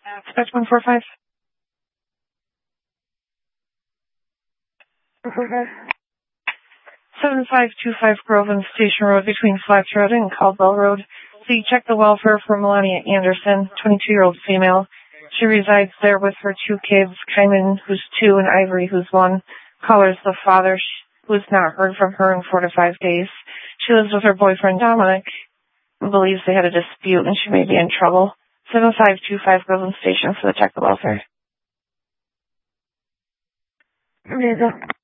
Dispatch 145. 7525 Groveland Station Road between Flax Road and Caldwell Road. Please check the welfare for Melania Anderson, 22-year-old female. She resides there with her 2 kids, Kyman, who's 2, and Ivory, who's 1. Caller's the father, who has not heard from her in 4 to 5 days. She lives with her boyfriend, Dominic, and believes they had a dispute and she may be in trouble. 7525 Groveland Station for the check the welfare. There you go.